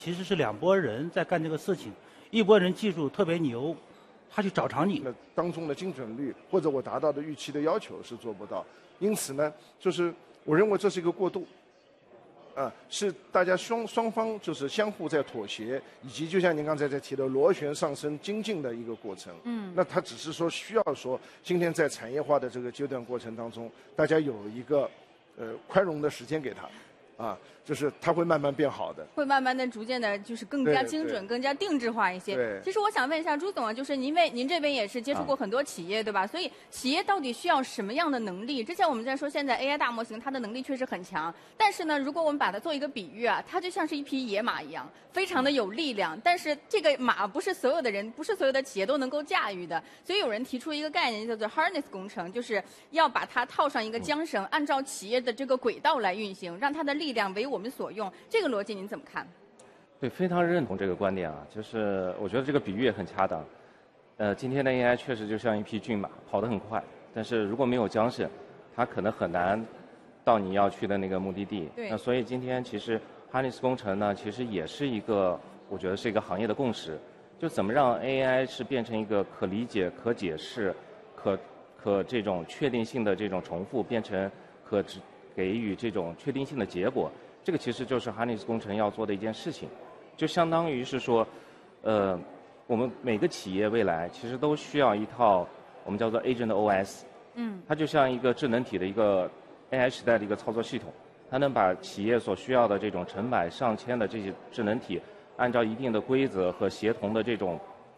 其实是两拨人在干这个事情，一拨人技术特别牛，他去找场景， 那当中的精准率或者我达到的预期的要求是做不到，因此呢，就是我认为这是一个过渡，是大家双方就是相互在妥协，以及就像您刚才在提的螺旋上升精进的一个过程。那它只是说需要说今天在产业化的这个阶段过程当中，大家有一个宽容的时间给它。就是它会慢慢变好的， 会慢慢的、逐渐的，就是更加精准、更加定制化一些。 对， 其实我想问一下朱总啊，就是因为您这边也是接触过很多企业，对吧？所以企业到底需要什么样的能力？之前我们在说，现在 AI 大模型它的能力确实很强，但是呢，如果我们把它做一个比喻啊，它就像是一匹野马一样，非常的有力量。但是这个马不是所有的人、不是所有的企业都能够驾驭的，所以有人提出一个概念叫做 harness 工程，就是要把它套上一个缰绳，按照企业的这个轨道来运行，让它的力量为我们所用。这个逻辑您怎么看？ 对，非常认同这个观点啊，就是我觉得这个比喻也很恰当。今天的 AI 确实就像一匹骏马，跑得很快，但是如果没有缰绳，它可能很难到你要去的那个目的地。 对。 那所以今天其实 Harness 工程呢，其实也是一个，我觉得是一个行业的共识，就怎么让 AI 是变成一个可理解、可解释、可这种确定性的这种重复，变成可给予这种确定性的结果。这个其实就是 Harness 工程要做的一件事情，就相当于是说，我们每个企业未来其实都需要一套我们叫做 Agent OS，它就像一个智能体的一个 AI 时代的一个操作系统，它能把企业所需要的这种成百上千的这些智能体，按照一定的规则和协同的这种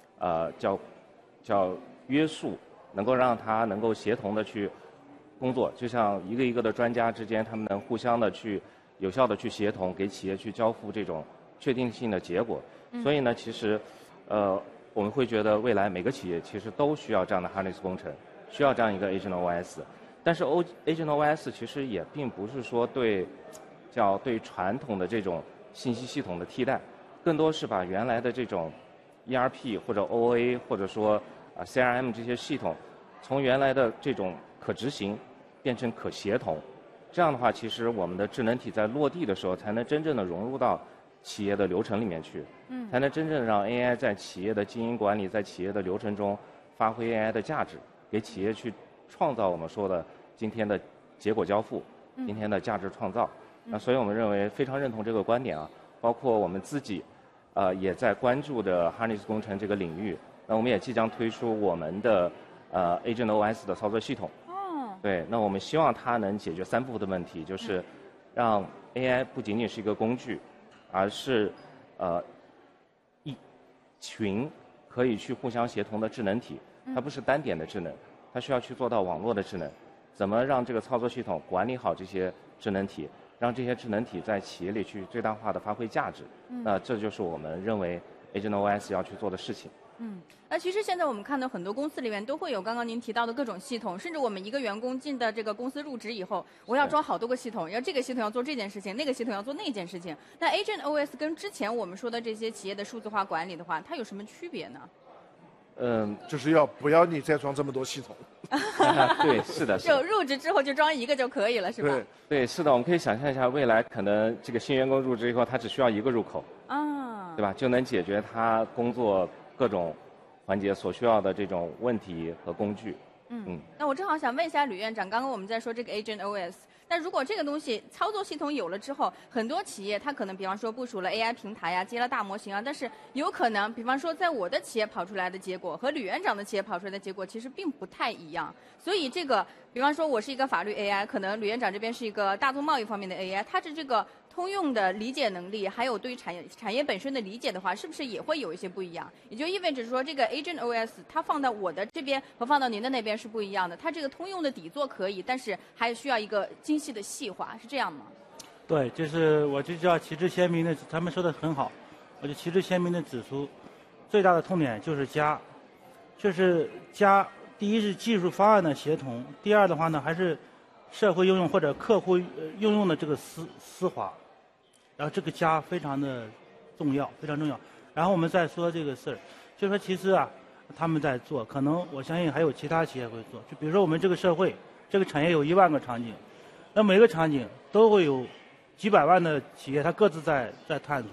叫约束，能够让它能够协同的去工作，就像一个一个的专家之间，他们能互相的去有效的去协同，给企业去交付这种确定性的结果。所以呢，其实我们会觉得未来每个企业其实都需要这样的 Harness 工程，需要这样一个 Agent OS。但是 Agent OS 其实也并不是说对传统的这种信息系统的替代，更多是把原来的这种 ERP 或者 OA 或者说CRM 这些系统，从原来的这种可执行变成可协同。这样的话，其实我们的智能体在落地的时候，才能真正的融入到企业的流程里面去，才能真正让 AI 在企业的经营管理、在企业的流程中发挥 AI 的价值，给企业去创造我们说的今天的结果交付，今天的价值创造。那所以我们认为非常认同这个观点啊，包括我们自己也在关注的 Harness 工程这个领域。那我们也即将推出我们的Agent OS 的操作系统。对，那我们希望它能解决3部分的问题，就是让 AI 不仅仅是一个工具，而是一群可以去互相协同的智能体，它不是单点的智能，它需要去做到网络的智能。怎么让这个操作系统管理好这些智能体，让这些智能体在企业里去最大化的发挥价值？那这就是我们认为 Agent OS 要去做的事情。 那其实现在我们看到很多公司里面都会有刚刚您提到的各种系统，甚至我们一个员工进的这个公司入职以后，我要装好多个系统，要这个系统要做这件事情，那个系统要做那件事情。那 Agent OS 跟之前我们说的这些企业的数字化管理的话，它有什么区别呢？ 就是不要你再装这么多系统。 对，是的。 就入职之后就装一个就可以了，是吧？ 对，是的。我们可以想象一下，未来可能这个新员工入职以后，他只需要一个入口，对吧？就能解决他工作各种环节所需要的这种问题和工具。 那我正好想问一下吕院长，刚刚我们在说这个 Agent OS， 那如果这个东西操作系统有了之后，很多企业它可能比方说部署了 AI 平台呀，接了大模型啊，但是有可能比方说在我的企业跑出来的结果和吕院长的企业跑出来的结果其实并不太一样，所以这个比方说我是一个法律 AI， 可能吕院长这边是一个大宗贸易方面的 AI， 它的这个通用的理解能力，还有对于产业本身的理解的话，是不是也会有一些不一样？也就意味着说，这个 Agent OS 它放到我的这边和放到您的那边是不一样的。它这个通用的底座可以，但是还需要一个精细的细化，是这样吗？ 对，就是我就叫旗帜鲜明的，他们说的很好。我就旗帜鲜明的指出，最大的痛点就是加，就是加。第一是技术方案的协同，第二的话呢，还是社会应用或者客户应用的这个丝滑。然后这个加非常的重要，非常重要。然后我们再说这个事儿，就说其实啊，他们在做，可能我相信还有其他企业会做。就比如说我们这个社会，这个产业有1万个场景，那每个场景都会有几百万的企业，它各自在探索。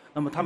那么他们